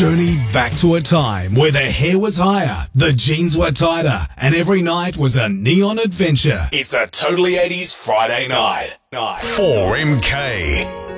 Journey back to a time where the hair was higher, the jeans were tighter, and every night was a neon adventure. It's a Totally 80s Friday night. 4MK.